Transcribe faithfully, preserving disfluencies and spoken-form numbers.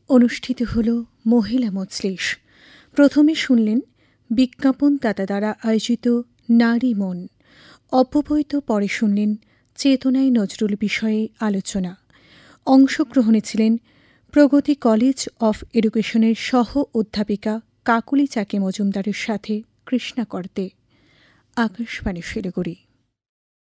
অনুষ্ঠিত হল মহিলা মজলিস। প্রথমে শুনলেন বিজ্ঞাপনদাতা দ্বারা আয়োজিত নারী মন। অব্যবহিত পরে শুনলেন চেতনায় নজরুল বিষয়ে আলোচনা। অংশগ্রহণে ছিলেন প্রগতি কলেজ অফ এডুকেশনের সহ অধ্যাপিকা কাকুলি চাকি মজুমদারের সাথে কৃষ্ণা করতে। আকাশবাণী শিলিগুড়ি।